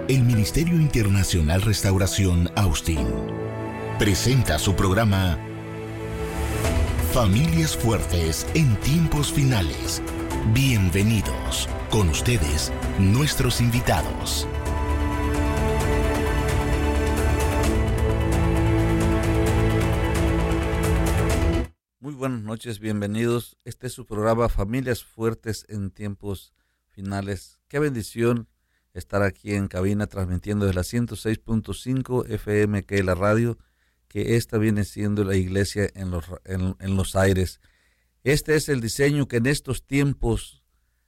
El Ministerio Internacional Restauración Austin presenta su programa Familias Fuertes en Tiempos Finales. Bienvenidos. Con ustedes, nuestros invitados. Muy buenas noches, bienvenidos. Este es su programa Familias Fuertes en Tiempos Finales. Qué bendición estar aquí en cabina transmitiendo desde la 106.5 FM, que es la radio, que esta viene siendo la iglesia en los aires. Este es el diseño que en estos tiempos,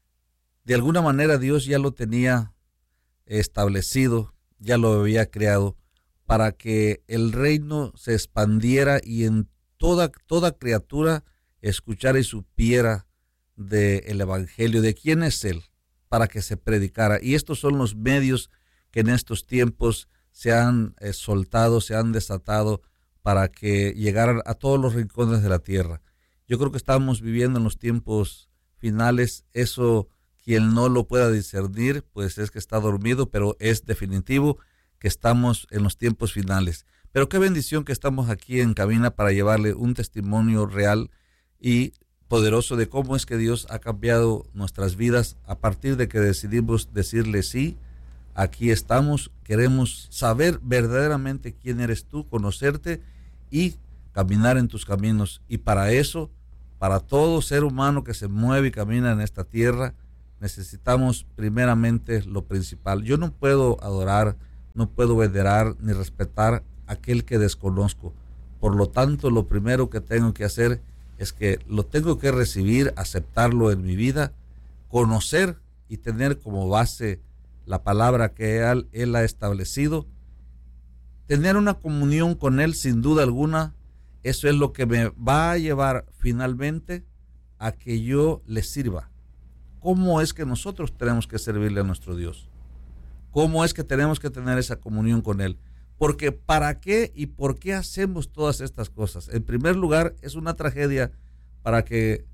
de alguna manera, Dios ya lo tenía establecido, ya lo había creado, para que el reino se expandiera y en toda criatura escuchara y supiera del evangelio, de quién es Él, para que se predicara. Y estos son los medios que en estos tiempos se han soltado, se han desatado para que llegaran a todos los rincones de la tierra. Yo creo que estamos viviendo en los tiempos finales. Eso, quien no lo pueda discernir, pues es que está dormido, pero es definitivo que estamos en los tiempos finales. Pero qué bendición que estamos aquí en cabina para llevarle un testimonio real y poderoso de cómo es que Dios ha cambiado nuestras vidas a partir de que decidimos decirle sí. Aquí estamos, queremos saber verdaderamente quién eres tú, conocerte y caminar en tus caminos. Y para eso, para todo ser humano que se mueve y camina en esta tierra, necesitamos primeramente lo principal. Yo no puedo adorar, no puedo venerar ni respetar aquel que desconozco. Por lo tanto, lo primero que tengo que hacer es que lo tengo que recibir, aceptarlo en mi vida, conocer y tener como base la palabra que Él ha establecido, tener una comunión con Él sin duda alguna. Eso es lo que me va a llevar finalmente a que yo le sirva. ¿Cómo es que nosotros tenemos que servirle a nuestro Dios? ¿Cómo es que tenemos que tener esa comunión con Él? Porque ¿para qué y por qué hacemos todas estas cosas? En primer lugar, es una tragedia por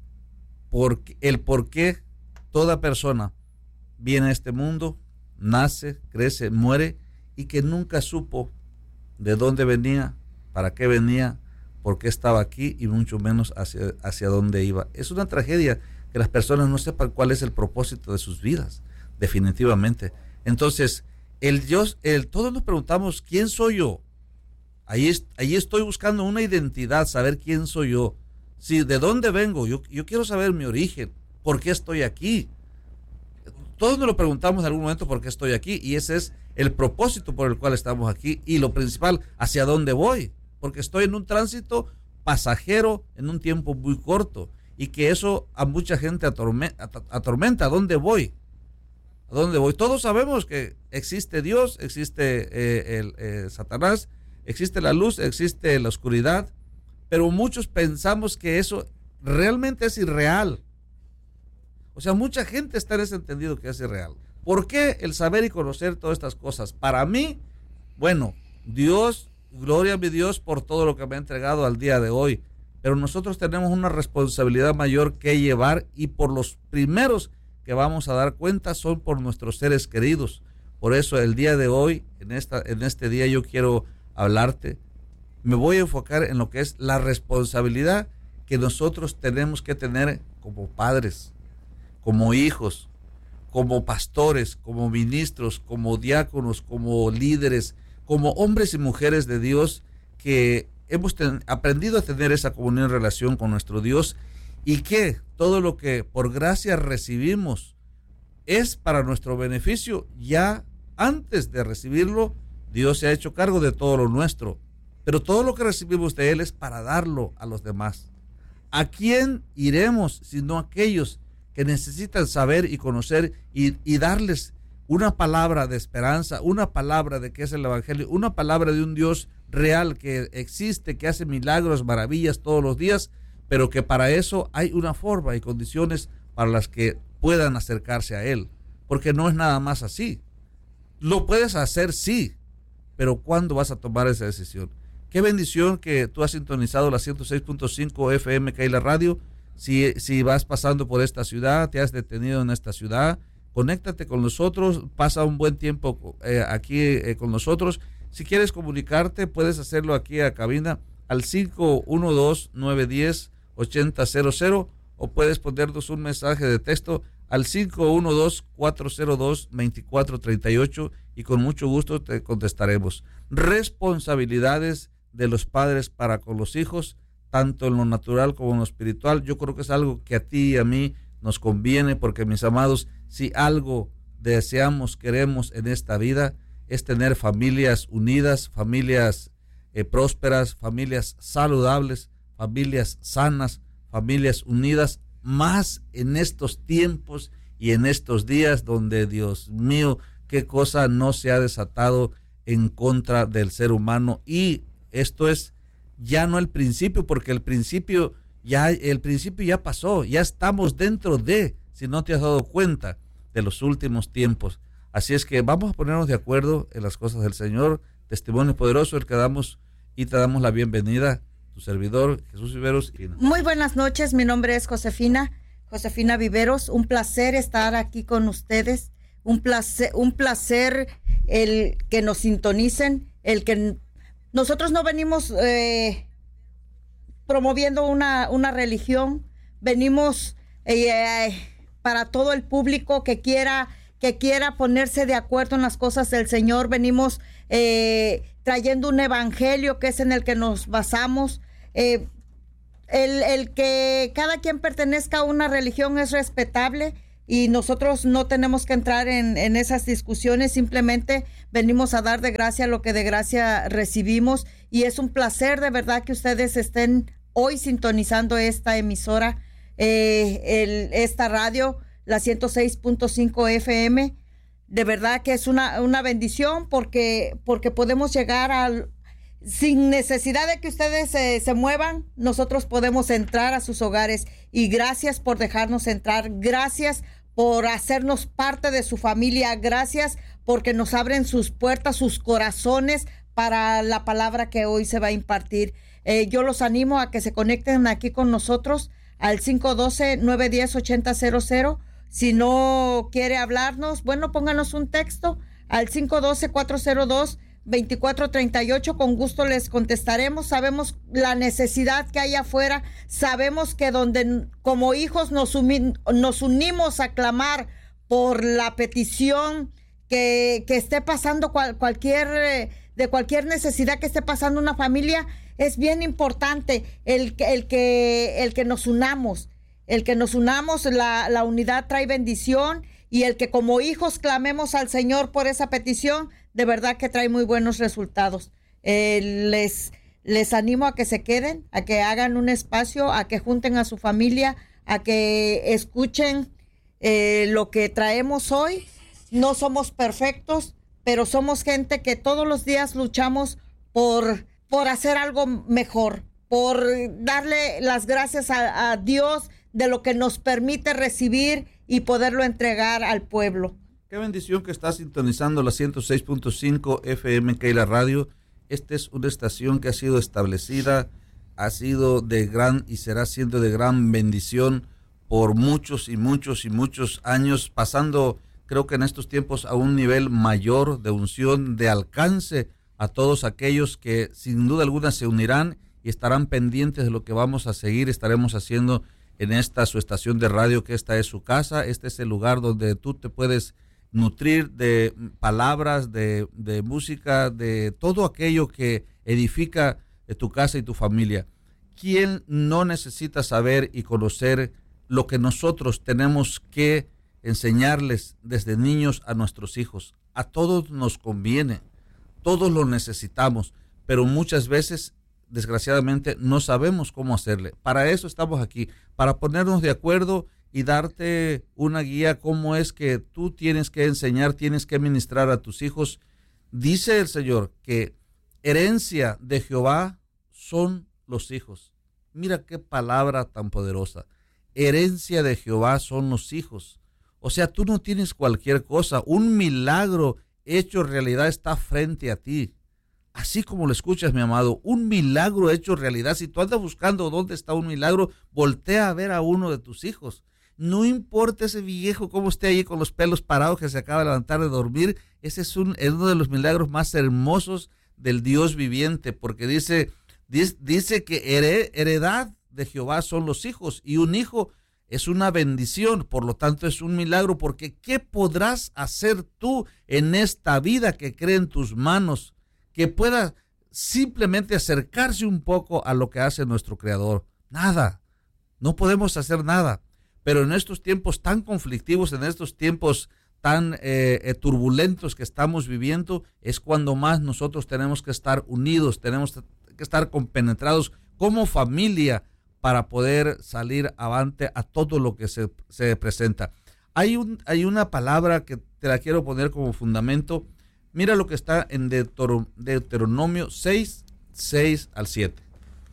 qué toda persona viene a este mundo, nace, crece, muere y que nunca supo de dónde venía, para qué venía, por qué estaba aquí y mucho menos hacia dónde iba. Es una tragedia que las personas no sepan cuál es el propósito de sus vidas, definitivamente. Entonces, todos nos preguntamos, ¿quién soy yo? Ahí estoy buscando una identidad, saber quién soy yo. Sí, ¿de dónde vengo? Yo quiero saber mi origen, ¿por qué estoy aquí? Todos nos lo preguntamos en algún momento por qué estoy aquí, y ese es el propósito por el cual estamos aquí, y lo principal, ¿hacia dónde voy? Porque estoy en un tránsito pasajero en un tiempo muy corto, y que eso a mucha gente atormenta. ¿A dónde voy? ¿A dónde voy? Todos sabemos que existe Dios, existe Satanás, existe la luz, existe la oscuridad, pero muchos pensamos que eso realmente es irreal. O sea, mucha gente está en ese entendido que es irreal. ¿Por qué el saber y conocer todas estas cosas? Para mí, bueno, Dios, gloria a mi Dios por todo lo que me ha entregado al día de hoy, pero nosotros tenemos una responsabilidad mayor que llevar, y por los primeros que vamos a dar cuenta son por nuestros seres queridos. Por eso el día de hoy, en este día, yo quiero hablarte. Me voy a enfocar en lo que es la responsabilidad que nosotros tenemos que tener como padres, como hijos, como pastores, como ministros, como diáconos, como líderes, como hombres y mujeres de Dios que hemos aprendido a tener esa comunión en relación con nuestro Dios, y que todo lo que por gracia recibimos es para nuestro beneficio. Ya antes de recibirlo, Dios se ha hecho cargo de todo lo nuestro, pero todo lo que recibimos de Él es para darlo a los demás. ¿A quién iremos sino a aquellos que necesitan saber y conocer y darles una palabra de esperanza, una palabra de que es el evangelio, una palabra de un Dios real que existe, que hace milagros, maravillas todos los días, pero que para eso hay una forma y condiciones para las que puedan acercarse a Él? Porque no es nada más así. Lo puedes hacer, sí, pero ¿cuándo vas a tomar esa decisión? Qué bendición que tú has sintonizado la 106.5 FM, que hay la radio. Si vas pasando por esta ciudad, te has detenido en esta ciudad, conéctate con nosotros, pasa un buen tiempo aquí con nosotros. Si quieres comunicarte, puedes hacerlo aquí a cabina al 512-910-8000 o puedes ponernos un mensaje de texto al 512-402-2438 y con mucho gusto te contestaremos. Responsabilidades de los padres para con los hijos, tanto en lo natural como en lo espiritual. Yo creo que es algo que a ti y a mí nos conviene, porque, mis amados, si algo deseamos, queremos en esta vida, es tener familias unidas, familias prósperas, familias saludables, familias sanas, familias unidas, más en estos tiempos y en estos días donde, Dios mío, qué cosa no se ha desatado en contra del ser humano. Y esto es ya no el principio, porque el principio ya pasó, ya estamos dentro de, si no te has dado cuenta, de los últimos tiempos. Así es que vamos a ponernos de acuerdo en las cosas del Señor. Testimonio poderoso el que damos, y te damos la bienvenida, tu servidor Jesús Viveros. Muy buenas noches, mi nombre es Josefina Viveros. Un placer estar aquí con ustedes, un placer el que nos sintonicen, el que nosotros no venimos promoviendo una religión, venimos para todo el público que quiera ponerse de acuerdo en las cosas del Señor. Venimos trayendo un evangelio que es en el que nos basamos. El que cada quien pertenezca a una religión es respetable y nosotros no tenemos que entrar en esas discusiones. Simplemente venimos a dar de gracia lo que de gracia recibimos, y es un placer de verdad que ustedes estén hoy sintonizando esta emisora, esta radio, la 106.5 FM. De verdad que es una bendición porque podemos llegar sin necesidad de que ustedes se muevan, nosotros podemos entrar a sus hogares. Y gracias por dejarnos entrar, gracias por hacernos parte de su familia, gracias porque nos abren sus puertas, sus corazones para la palabra que hoy se va a impartir. Yo los animo a que se conecten aquí con nosotros al 512-910-8000. Si no quiere hablarnos, bueno, pónganos un texto al 512-402-2438. Con gusto les contestaremos. Sabemos la necesidad que hay afuera. Sabemos que donde como hijos nos unimos a clamar por la petición que esté pasando cualquier necesidad que esté pasando una familia, es bien importante el que nos unamos. El que nos unamos, la unidad trae bendición, y el que como hijos clamemos al Señor por esa petición, de verdad que trae muy buenos resultados. Les animo a que se queden, a que hagan un espacio, a que junten a su familia, a que escuchen lo que traemos hoy. No somos perfectos, pero somos gente que todos los días luchamos por hacer algo mejor, por darle las gracias a Dios de lo que nos permite recibir y poderlo entregar al pueblo. Qué bendición que está sintonizando la 106.5 FM Keila Radio. Esta es una estación que ha sido establecida, ha sido de gran y será siendo de gran bendición por muchos y muchos y muchos años, pasando, creo que en estos tiempos, a un nivel mayor de unción, de alcance a todos aquellos que sin duda alguna se unirán y estarán pendientes de lo que vamos a seguir, estaremos haciendo en esta su estación de radio, que esta es su casa. Este es el lugar donde tú te puedes nutrir de palabras, de música, de todo aquello que edifica tu casa y tu familia. ¿Quién no necesita saber y conocer lo que nosotros tenemos que enseñarles desde niños a nuestros hijos? A todos nos conviene, todos lo necesitamos, pero muchas veces, desgraciadamente, no sabemos cómo hacerle. Para eso estamos aquí, para ponernos de acuerdo y darte una guía cómo es que tú tienes que enseñar, tienes que ministrar a tus hijos. Dice el Señor que herencia de Jehová son los hijos. Mira qué palabra tan poderosa. Herencia de Jehová son los hijos. O sea, tú no tienes cualquier cosa. Un milagro hecho realidad está frente a ti. Así como lo escuchas, mi amado, un milagro hecho realidad. Si tú andas buscando dónde está un milagro, voltea a ver a uno de tus hijos. No importa ese viejo cómo esté ahí con los pelos parados que se acaba de levantar de dormir, ese es uno de los milagros más hermosos del Dios viviente, porque dice que heredad de Jehová son los hijos, y un hijo es una bendición, por lo tanto es un milagro, porque ¿qué podrás hacer tú en esta vida que cree en tus manos, que pueda simplemente acercarse un poco a lo que hace nuestro Creador? Nada, no podemos hacer nada. Pero en estos tiempos tan conflictivos, en estos tiempos tan turbulentos que estamos viviendo, es cuando más nosotros tenemos que estar unidos, tenemos que estar compenetrados como familia para poder salir avante a todo lo que se presenta. Hay una palabra que te la quiero poner como fundamento. Mira lo que está en Deuteronomio 6, 6 al 7.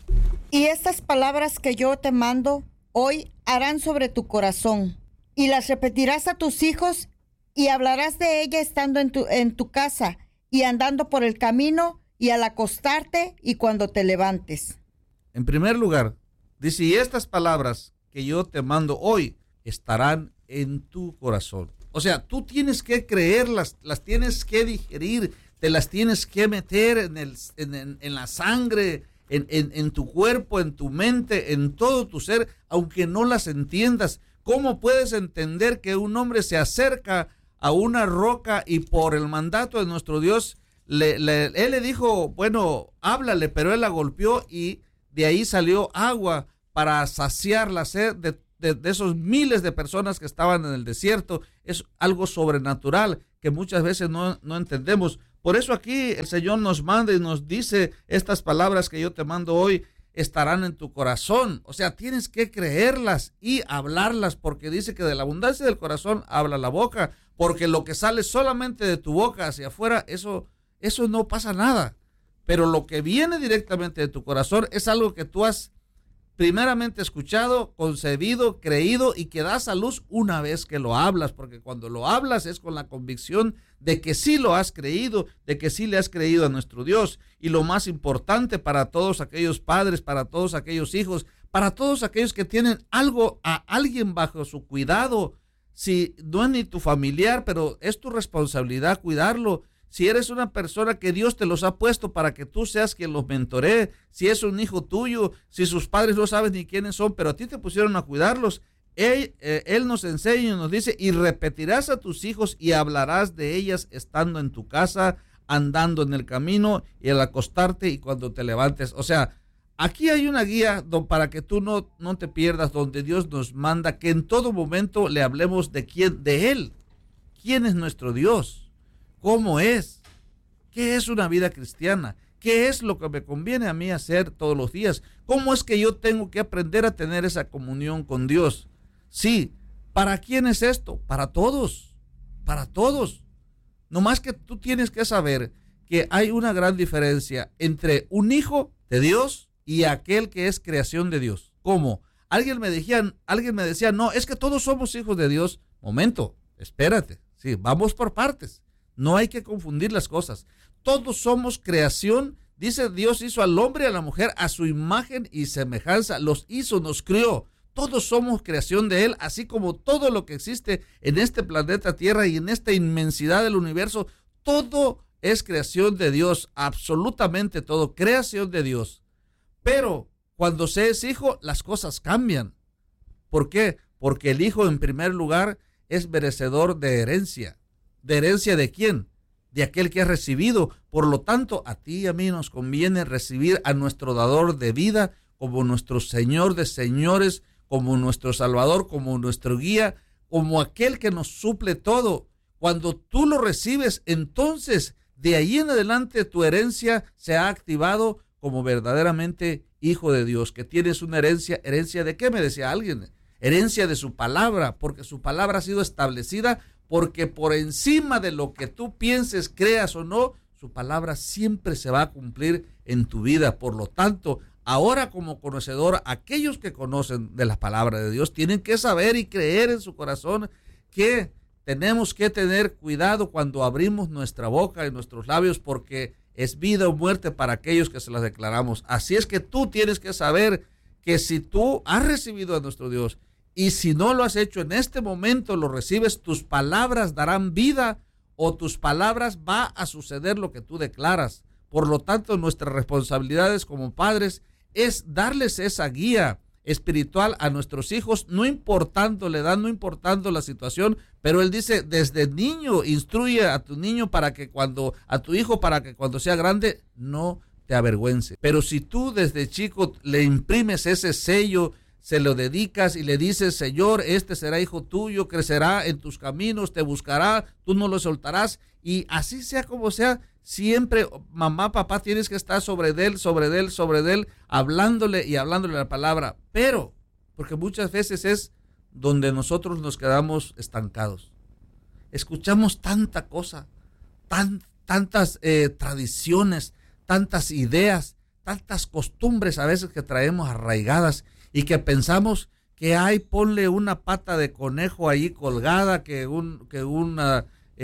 Y estas palabras que yo te mando hoy harán sobre tu corazón, y las repetirás a tus hijos, y hablarás de ella estando en tu casa, y andando por el camino, y al acostarte, y cuando te levantes. En primer lugar, dice, y estas palabras que yo te mando hoy estarán en tu corazón. O sea, tú tienes que creerlas, las tienes que digerir, te las tienes que meter en la sangre, en tu cuerpo, en tu mente, en todo tu ser, aunque no las entiendas. ¿Cómo puedes entender que un hombre se acerca a una roca y por el mandato de nuestro Dios, él le dijo, bueno, háblale, pero él la golpeó y de ahí salió agua para saciar la sed de esos miles de personas que estaban en el desierto? Es algo sobrenatural que muchas veces no entendemos. Por eso aquí el Señor nos manda y nos dice, estas palabras que yo te mando hoy estarán en tu corazón. O sea, tienes que creerlas y hablarlas, porque dice que de la abundancia del corazón habla la boca, porque lo que sale solamente de tu boca hacia afuera, eso no pasa nada. Pero lo que viene directamente de tu corazón es algo que tú has primeramente escuchado, concebido, creído y que das a luz una vez que lo hablas, porque cuando lo hablas es con la convicción de que sí lo has creído, de que sí le has creído a nuestro Dios. Y lo más importante para todos aquellos padres, para todos aquellos hijos, para todos aquellos que tienen alguien bajo su cuidado, si no es ni tu familiar, pero es tu responsabilidad cuidarlo. Si eres una persona que Dios te los ha puesto para que tú seas quien los mentoree, si es un hijo tuyo, si sus padres no sabes ni quiénes son, pero a ti te pusieron a cuidarlos, él nos enseña y nos dice, y repetirás a tus hijos y hablarás de ellas estando en tu casa, andando en el camino y al acostarte y cuando te levantes. O sea, aquí hay una guía para que tú no te pierdas, donde Dios nos manda que en todo momento le hablemos de Él. ¿Quién es nuestro Dios? ¿Cómo es? ¿Qué es una vida cristiana? ¿Qué es lo que me conviene a mí hacer todos los días? ¿Cómo es que yo tengo que aprender a tener esa comunión con Dios? Sí, ¿para quién es esto? Para todos, para todos. Nomás que tú tienes que saber que hay una gran diferencia entre un hijo de Dios y aquel que es creación de Dios. ¿Cómo? Alguien me decía, no, es que todos somos hijos de Dios. Momento, espérate, sí, vamos por partes. No hay que confundir las cosas. Todos somos creación. Dice, Dios hizo al hombre y a la mujer a su imagen y semejanza. Los hizo, nos crió. Todos somos creación de Él, así como todo lo que existe en este planeta Tierra y en esta inmensidad del universo. Todo es creación de Dios, absolutamente todo, creación de Dios. Pero cuando se es hijo, las cosas cambian. ¿Por qué? Porque el hijo, en primer lugar, es merecedor de herencia. ¿De herencia de quién? De aquel que ha recibido. Por lo tanto, a ti y a mí nos conviene recibir a nuestro dador de vida como nuestro Señor de señores, como nuestro Salvador, como nuestro guía, como aquel que nos suple todo. Cuando tú lo recibes, entonces de ahí en adelante tu herencia se ha activado como verdaderamente hijo de Dios, que tienes una herencia. ¿Herencia de qué? Me decía alguien. Herencia de su palabra, porque su palabra ha sido establecida, porque por encima de lo que tú pienses, creas o no, su palabra siempre se va a cumplir en tu vida. Por lo tanto, ahora como conocedor, aquellos que conocen de la palabra de Dios tienen que saber y creer en su corazón que tenemos que tener cuidado cuando abrimos nuestra boca y nuestros labios, porque es vida o muerte para aquellos que se las declaramos. Así es que tú tienes que saber que si tú has recibido a nuestro Dios Y si no lo has hecho en este momento, lo recibes, tus palabras darán vida, o tus palabras va a suceder lo que tú declaras. Por lo tanto, nuestras responsabilidades como padres es darles esa guía espiritual a nuestros hijos, no importando la edad, no importando la situación, pero él dice, desde niño, instruye a tu niño a tu hijo para que cuando sea grande no te avergüence. Pero si tú desde chico le imprimes ese sello, se lo dedicas y le dices, Señor, este será hijo tuyo, crecerá en tus caminos, te buscará, tú no lo soltarás, y así sea como sea, siempre, mamá, papá, tienes que estar sobre él, hablándole la palabra. Pero, porque muchas veces es donde nosotros nos quedamos estancados. Escuchamos tanta cosa, tantas tradiciones, tantas ideas, tantas costumbres a veces que traemos arraigadas y que pensamos que hay, ponle una pata de conejo ahí colgada, que una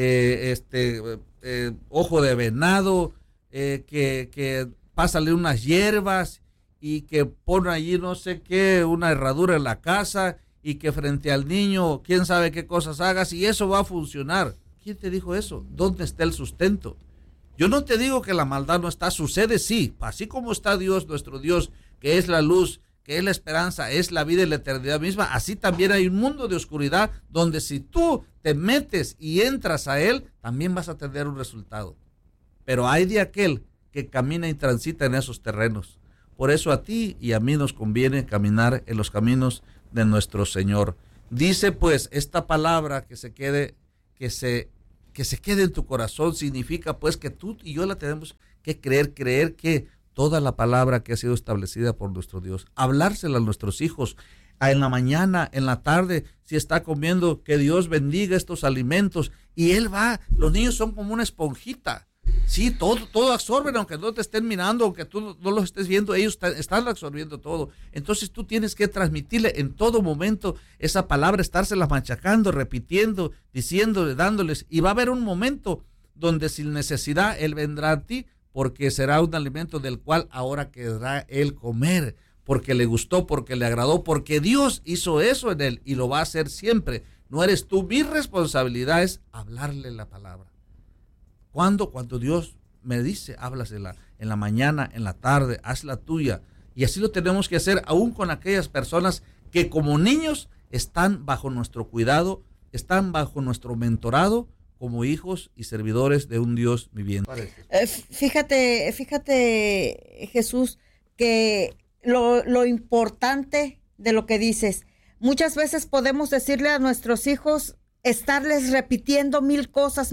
ojo de venado, que pásale unas hierbas y que pone allí no sé qué, una herradura en la casa y que frente al niño quién sabe qué cosas hagas y eso va a funcionar. ¿Quién te dijo eso? ¿Dónde está el sustento? Yo no te digo que la maldad no está, sucede sí, así como está Dios, nuestro Dios, que es la luz, que es la esperanza, es la vida y la eternidad misma, así también hay un mundo de oscuridad donde si tú te metes y entras a él, también vas a tener un resultado. Pero hay de aquel que camina y transita en esos terrenos. Por eso a ti y a mí nos conviene caminar en los caminos de nuestro Señor. Dice pues esta palabra que se quede en tu corazón, significa pues que tú y yo la tenemos que creer que toda la palabra que ha sido establecida por nuestro Dios, hablársela a nuestros hijos, en la mañana, en la tarde, si está comiendo, que Dios bendiga estos alimentos, y los niños son como una esponjita, sí, todo absorben, aunque no te estén mirando, aunque tú no los estés viendo, ellos están absorbiendo todo. Entonces tú tienes que transmitirle en todo momento esa palabra, estársela machacando, repitiendo, diciéndole, dándoles, y va a haber un momento donde sin necesidad Él vendrá a ti, porque será un alimento del cual ahora querrá él comer, porque le gustó, porque le agradó, porque Dios hizo eso en él y lo va a hacer siempre. No eres tú, mi responsabilidad es hablarle la palabra. Cuando Dios me dice, háblasela en la mañana, en la tarde, hazla tuya. Y así lo tenemos que hacer aún con aquellas personas que como niños están bajo nuestro cuidado, están bajo nuestro mentorado, como hijos y servidores de un Dios viviente. Fíjate, Jesús, que lo importante de lo que dices, muchas veces podemos decirle a nuestros hijos, estarles repitiendo mil cosas,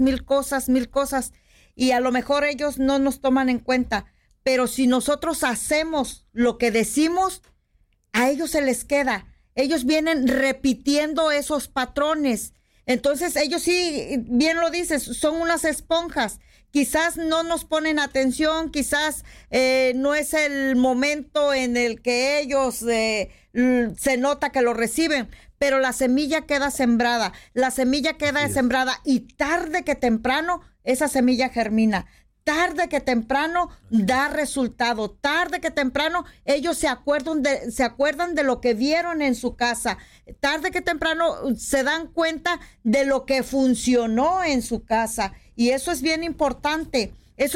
y a lo mejor ellos no nos toman en cuenta, pero si nosotros hacemos lo que decimos, a ellos se les queda, ellos vienen repitiendo esos patrones. Entonces ellos sí, bien lo dices, son unas esponjas. Quizás no nos ponen atención, quizás no es el momento en el que ellos se nota que lo reciben, pero la semilla queda sembrada, y tarde que temprano esa semilla germina. Tarde que temprano da resultado, tarde que temprano ellos se acuerdan de lo que vieron en su casa, tarde que temprano se dan cuenta de lo que funcionó en su casa, y eso es bien importante.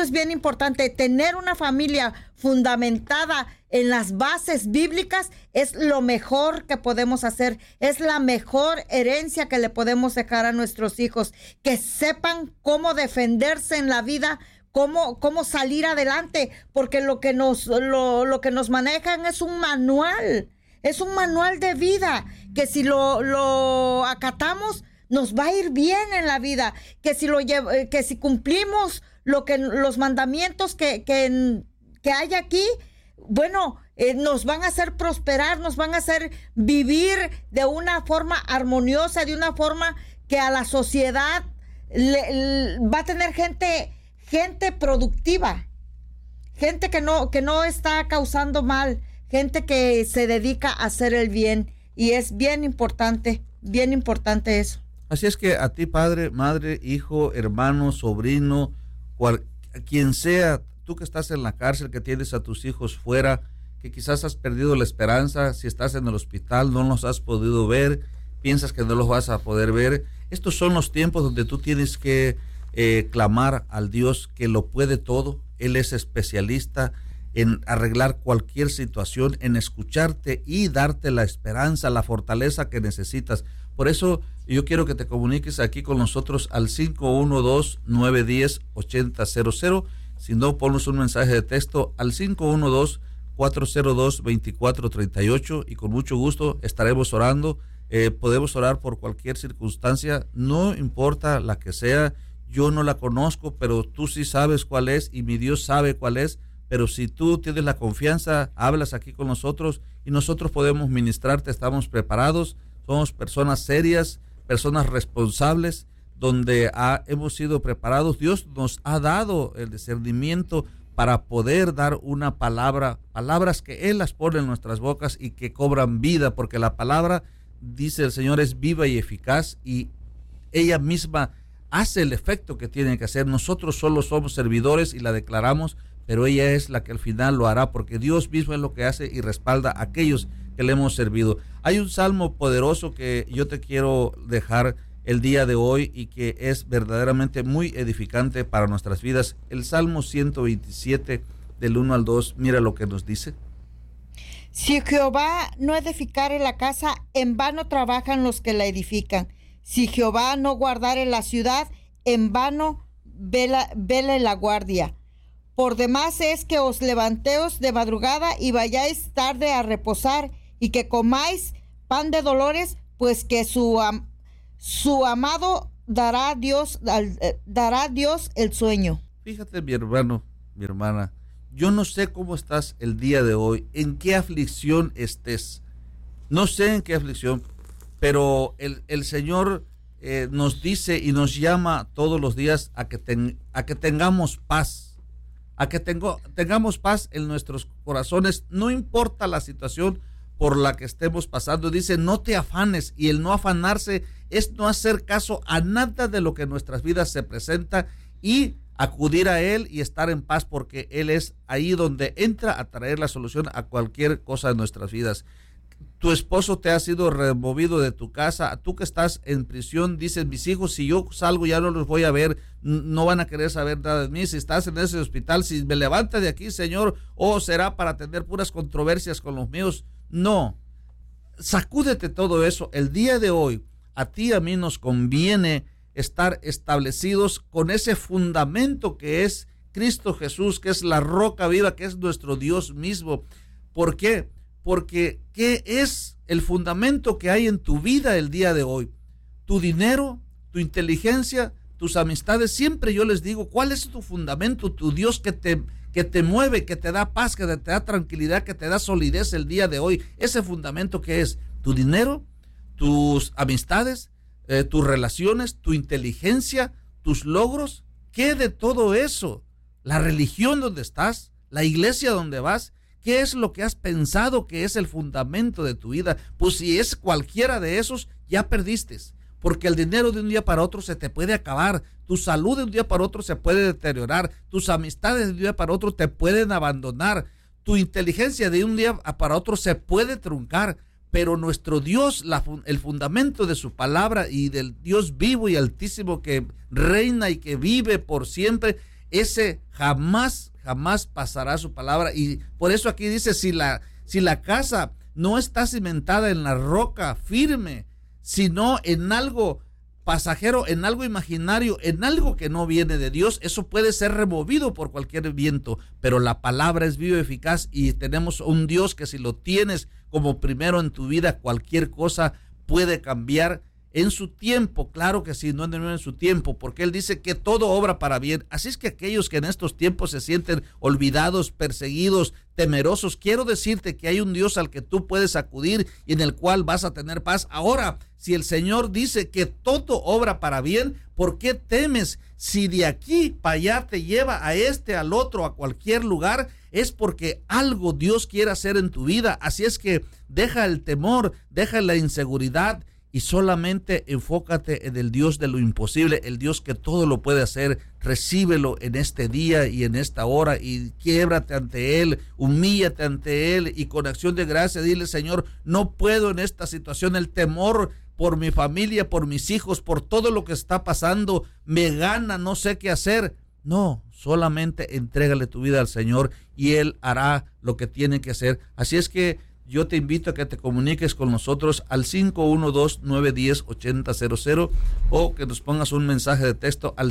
Tener una familia fundamentada en las bases bíblicas es lo mejor que podemos hacer, es la mejor herencia que le podemos dejar a nuestros hijos, que sepan cómo defenderse en la vida, cómo salir adelante, porque lo que nos manejan es un manual de vida, que si lo acatamos, nos va a ir bien en la vida, que si cumplimos los mandamientos que hay aquí, bueno, nos van a hacer prosperar, nos van a hacer vivir de una forma armoniosa, de una forma que a la sociedad va a tener gente productiva, gente que no está causando mal, gente que se dedica a hacer el bien, y es bien importante eso. Así es que a ti, padre, madre, hijo, hermano, sobrino, quien sea, tú que estás en la cárcel, que tienes a tus hijos fuera, que quizás has perdido la esperanza, si estás en el hospital, no los has podido ver, piensas que no los vas a poder ver. Estos son los tiempos donde tú tienes que clamar al Dios que lo puede todo. Él es especialista en arreglar cualquier situación, en escucharte y darte la esperanza, la fortaleza que necesitas. Por eso yo quiero que te comuniques aquí con nosotros al 512-910-8000. Si no, ponnos un mensaje de texto al 512-402-2438 y con mucho gusto estaremos orando. Podemos orar por cualquier circunstancia, no importa la que sea. Yo no la conozco, pero tú sí sabes cuál es y mi Dios sabe cuál es. Pero si tú tienes la confianza, hablas aquí con nosotros y nosotros podemos ministrarte. Estamos preparados, somos personas serias, personas responsables, donde hemos sido preparados. Dios nos ha dado el discernimiento para poder dar una palabra, palabras que Él las pone en nuestras bocas y que cobran vida, porque la palabra, dice el Señor, es viva y eficaz y ella misma hace el efecto que tiene que hacer. Nosotros solo somos servidores y la declaramos, pero ella es la que al final lo hará, porque Dios mismo es lo que hace y respalda a aquellos que le hemos servido. Hay un salmo poderoso que yo te quiero dejar el día de hoy y que es verdaderamente muy edificante para nuestras vidas. El Salmo 127 del 1 al 2, mira lo que nos dice. Si Jehová no edificare la casa, en vano trabajan los que la edifican. Si Jehová no guardare la ciudad, en vano vele la guardia. Por demás es que os levanteos de madrugada y vayáis tarde a reposar, y que comáis pan de dolores, pues que su amado dará Dios el sueño. Fíjate, mi hermano, mi hermana, yo no sé cómo estás el día de hoy, en qué aflicción estés. No sé en qué aflicción, pero el Señor nos dice y nos llama todos los días a que tengamos paz, a que tengamos paz en nuestros corazones, no importa la situación por la que estemos pasando. Dice, no te afanes, y el no afanarse es no hacer caso a nada de lo que en nuestras vidas se presenta y acudir a Él y estar en paz, porque Él es ahí donde entra a traer la solución a cualquier cosa de nuestras vidas. Tu esposo te ha sido removido de tu casa, tú que estás en prisión, dices, mis hijos, si yo salgo ya no los voy a ver, no van a querer saber nada de mí. Si estás en ese hospital, si me levanta de aquí, Señor, será para tener puras controversias con los míos. No, sacúdete todo eso. El día de hoy, a ti y a mí nos conviene estar establecidos con ese fundamento que es Cristo Jesús, que es la roca viva, que es nuestro Dios mismo. ¿Por qué? Porque ¿qué es el fundamento que hay en tu vida el día de hoy? Tu dinero, tu inteligencia, tus amistades. Siempre yo les digo, ¿cuál es tu fundamento? Tu Dios que te mueve, que te da paz, que te da tranquilidad, que te da solidez el día de hoy. Ese fundamento que es tu dinero, tus amistades, tus relaciones, tu inteligencia, tus logros. ¿Qué de todo eso? La religión donde estás, la iglesia donde vas. ¿Qué es lo que has pensado que es el fundamento de tu vida? Pues si es cualquiera de esos, ya perdiste. Porque el dinero de un día para otro se te puede acabar. Tu salud de un día para otro se puede deteriorar. Tus amistades de un día para otro te pueden abandonar. Tu inteligencia de un día para otro se puede truncar. Pero nuestro Dios, el fundamento de su palabra y del Dios vivo y altísimo que reina y que vive por siempre, ese jamás pasará su palabra. Y por eso aquí dice, si la casa no está cimentada en la roca firme, sino en algo pasajero, en algo imaginario, en algo que no viene de Dios, eso puede ser removido por cualquier viento. Pero la palabra es viva y eficaz, y tenemos un Dios que si lo tienes como primero en tu vida, cualquier cosa puede cambiar en su tiempo. Claro que sí, no en su tiempo, porque Él dice que todo obra para bien. Así es que aquellos que en estos tiempos se sienten olvidados, perseguidos, temerosos, quiero decirte que hay un Dios al que tú puedes acudir y en el cual vas a tener paz. Ahora, si el Señor dice que todo obra para bien, ¿por qué temes? Si de aquí para allá te lleva a al otro, a cualquier lugar, es porque algo Dios quiere hacer en tu vida. Así es que deja el temor, deja la inseguridad y solamente enfócate en el Dios de lo imposible, el Dios que todo lo puede hacer. Recíbelo en este día y en esta hora y quiébrate ante Él, humíllate ante Él y con acción de gracia dile: Señor, no puedo en esta situación, el temor por mi familia, por mis hijos, por todo lo que está pasando, me gana, no sé qué hacer. No, solamente entrégale tu vida al Señor y Él hará lo que tiene que hacer. Así es que yo te invito a que te comuniques con nosotros al 512-910-8000 o que nos pongas un mensaje de texto al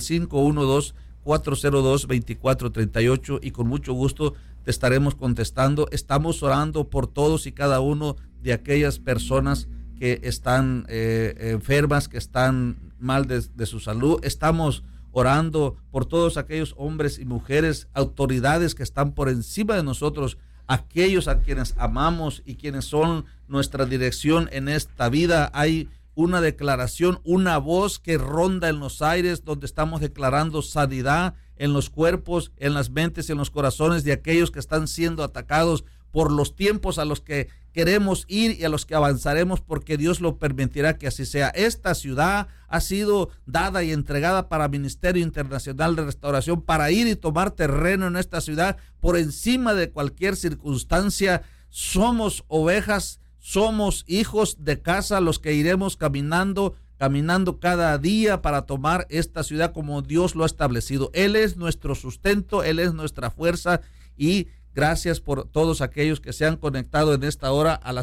512-402-2438 y con mucho gusto te estaremos contestando. Estamos orando por todos y cada uno de aquellas personas que están enfermas, que están mal de su salud. Estamos orando por todos aquellos hombres y mujeres, autoridades que están por encima de nosotros, aquellos a quienes amamos y quienes son nuestra dirección en esta vida. Hay una declaración, una voz que ronda en los aires donde estamos declarando sanidad en los cuerpos, en las mentes y en los corazones de aquellos que están siendo atacados por los tiempos a los que queremos ir y a los que avanzaremos, porque Dios lo permitirá que así sea. Esta ciudad ha sido dada y entregada para Ministerio Internacional de Restauración, para ir y tomar terreno en esta ciudad por encima de cualquier circunstancia. Somos ovejas, somos hijos de casa los que iremos caminando cada día para tomar esta ciudad como Dios lo ha establecido. Él es nuestro sustento, Él es nuestra fuerza y gracias por todos aquellos que se han conectado en esta hora a la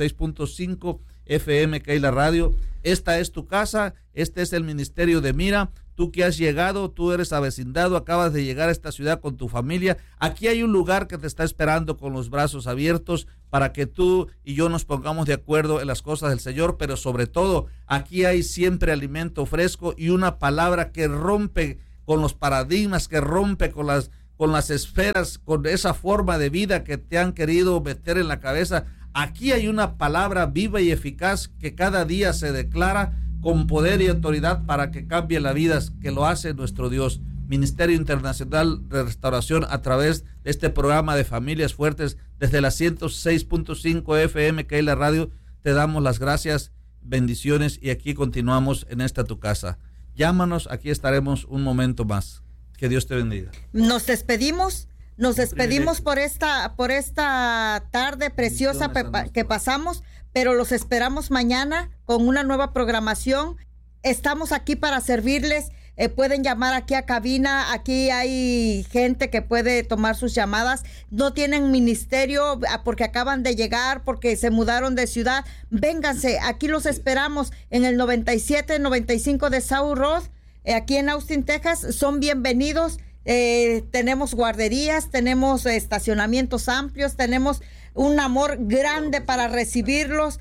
106.5 FM Keila Radio. Esta es tu casa, este es el ministerio de Mira. Tú que has llegado, tú eres avecindado, acabas de llegar a esta ciudad con tu familia. Aquí hay un lugar que te está esperando con los brazos abiertos para que tú y yo nos pongamos de acuerdo en las cosas del Señor, pero sobre todo aquí hay siempre alimento fresco y una palabra que rompe con los paradigmas, que rompe con las esferas, con esa forma de vida que te han querido meter en la cabeza. Aquí hay una palabra viva y eficaz que cada día se declara con poder y autoridad para que cambie la vida, que lo hace nuestro Dios. Ministerio Internacional de Restauración, a través de este programa de Familias Fuertes, desde la 106.5 FM Keila Radio, te damos las gracias, bendiciones, y aquí continuamos en esta tu casa. Llámanos, aquí estaremos un momento más. Que Dios te bendiga. Nos despedimos por esta tarde preciosa que pasamos, pero los esperamos mañana con una nueva programación. Estamos aquí para servirles. Pueden llamar aquí a cabina. Aquí hay gente que puede tomar sus llamadas. No tienen ministerio porque acaban de llegar, porque se mudaron de ciudad. Vénganse, aquí los esperamos en el 97-95 de South Road. Aquí en Austin, Texas, son bienvenidos. Tenemos guarderías, tenemos estacionamientos amplios, tenemos un amor grande para recibirlos.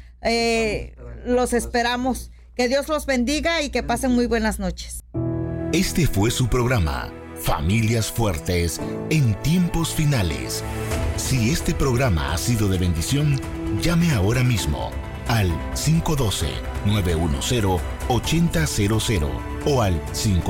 Los esperamos. Que Dios los bendiga y que pasen muy buenas noches. Este fue su programa, Familias Fuertes en Tiempos Finales. Si este programa ha sido de bendición, llame ahora mismo al 512-910-8000 o al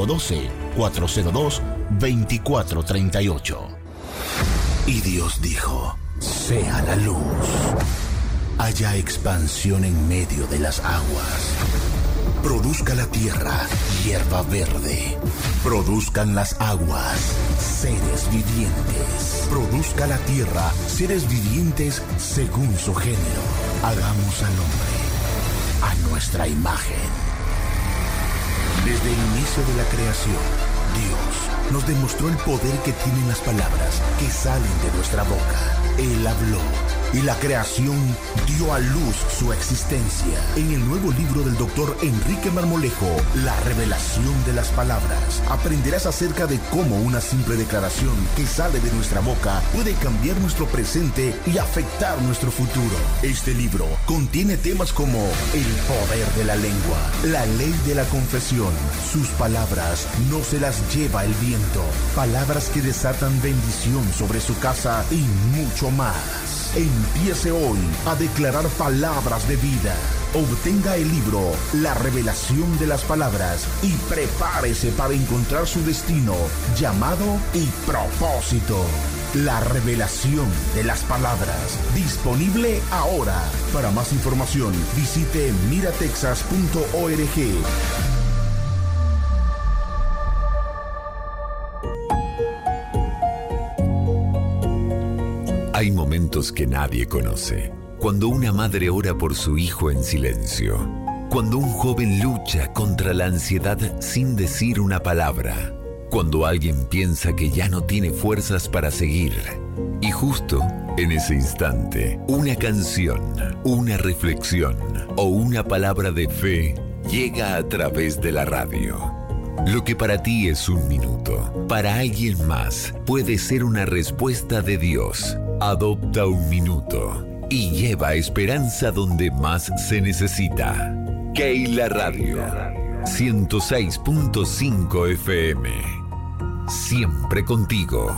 512-402-2438. Y Dios dijo: sea la luz. Haya expansión en medio de las aguas. Produzca la tierra hierba verde. Produzcan las aguas seres vivientes. Produzca la tierra seres vivientes según su género. Hagamos al hombre a nuestra imagen. Desde el inicio de la creación, Dios nos demostró el poder que tienen las palabras que salen de nuestra boca. Él habló y la creación dio a luz su existencia. En el nuevo libro del Dr. Enrique Marmolejo, La revelación de las palabras, aprenderás acerca de cómo una simple declaración que sale de nuestra boca puede cambiar nuestro presente y afectar nuestro futuro. Este libro contiene temas como el poder de la lengua, la ley de la confesión, sus palabras no se las lleva el viento, palabras que desatan bendición sobre su casa y mucho más. Empiece hoy a declarar palabras de vida. Obtenga el libro La Revelación de las Palabras y prepárese para encontrar su destino, llamado y propósito. La Revelación de las Palabras. Disponible ahora. Para más información, visite miratexas.org. Hay momentos que nadie conoce. Cuando una madre ora por su hijo en silencio. Cuando un joven lucha contra la ansiedad sin decir una palabra. Cuando alguien piensa que ya no tiene fuerzas para seguir. Y justo en ese instante, una canción, una reflexión o una palabra de fe llega a través de la radio. Lo que para ti es un minuto, para alguien más puede ser una respuesta de Dios. Adopta un minuto y lleva esperanza donde más se necesita. Keila Radio, 106.5 FM. Siempre contigo.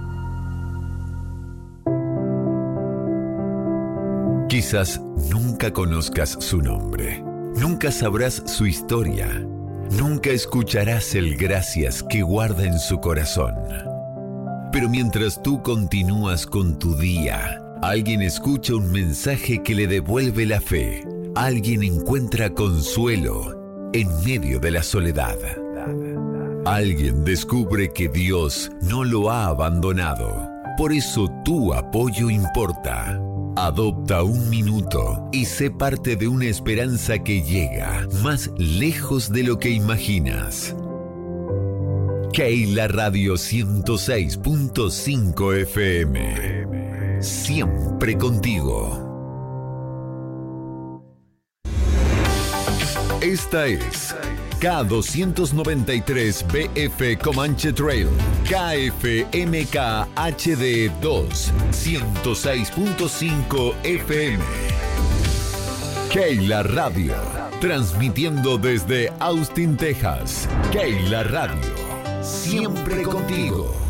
Quizás nunca conozcas su nombre, nunca sabrás su historia, nunca escucharás el gracias que guarda en su corazón. Pero mientras tú continúas con tu día, alguien escucha un mensaje que le devuelve la fe. Alguien encuentra consuelo en medio de la soledad. Alguien descubre que Dios no lo ha abandonado. Por eso tu apoyo importa. Adopta un minuto y sé parte de una esperanza que llega más lejos de lo que imaginas. Keila Radio 106.5 FM. Siempre contigo. Esta es K293BF Comanche Trail, KFMK HD 2, 106.5 FM. Keila Radio, transmitiendo desde Austin, Texas. Keila Radio, siempre contigo.